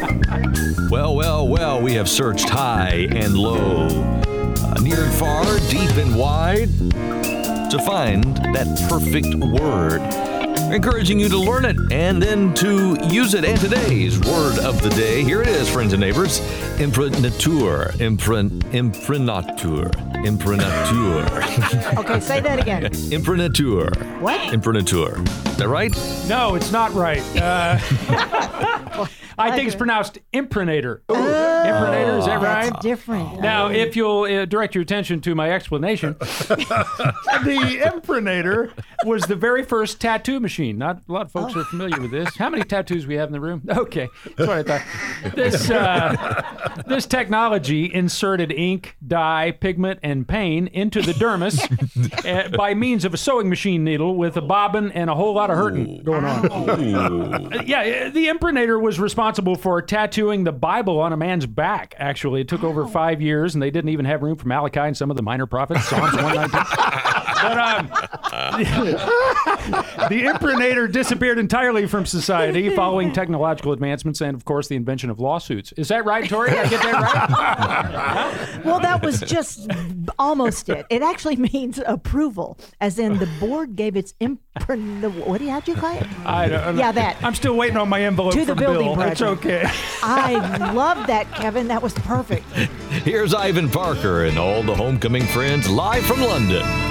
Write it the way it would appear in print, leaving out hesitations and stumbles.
Well, we have searched high and low, near and far, deep and wide, to find that perfect word. Encouraging you to learn it and then to use it. And today's word of the day, here it is, friends and neighbors, imprimatur. Imprimatur. Okay, say that again. Imprimatur. What? Imprimatur. Is that right? No, it's not right. I think it's pronounced imprimator. Imprimator, is that right? That's different. Now, if you'll direct your attention to my explanation, the imprimator was the very first tattoo machine. Not a lot of folks are familiar with this. How many tattoos we have in the room? Okay, that's what I thought. This technology inserted ink, dye, pigment, and paint into the dermis by means of a sewing machine needle with a bobbin and a whole lot of hurting going on. The imprimator was responsible for tattooing the Bible on a man's back, actually. It took over 5 years, and they didn't even have room for Malachi and some of the minor prophets, Psalms 119. But the imprimator disappeared entirely from society following technological advancements and, of course, the invention of lawsuits. Is that right, Tori? Did I get that right? Well, that was just almost it. It actually means approval, as in the board gave its how'd you call it? I don't know. Yeah, that. I'm still waiting on my envelope To the from building Bill. project. It's okay. I love that, Kevin. That was perfect. Here's Ivan Parker and all the homecoming friends live from London.